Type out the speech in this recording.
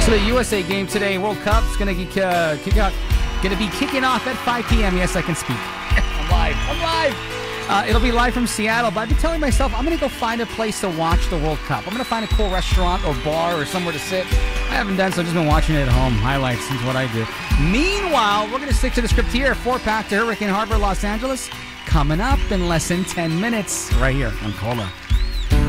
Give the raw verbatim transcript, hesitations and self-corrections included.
So the U S A game today, World Cup's going to uh, kick out, going to be kicking off at five p m Yes, I can speak. I'm live. I'm live. Uh, it'll be live from Seattle, but I've been telling myself I'm going to go find a place to watch the World Cup. I'm going to find a cool restaurant or bar or somewhere to sit. I haven't done so. I've just been watching it at home. Highlights is what I do. Meanwhile, we're going to stick to the script here. Four-pack to Hurricane Harbor, Los Angeles. Coming up in less than ten minutes right here on Cola.